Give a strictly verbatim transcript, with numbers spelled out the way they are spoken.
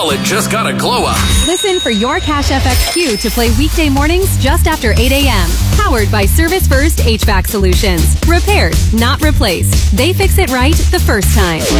wallet just got a glow up. Listen for your Cash F X Q to play weekday mornings just after eight a.m. Powered by Service First H V A C Solutions. Repaired, not replaced. They fix it right the first time.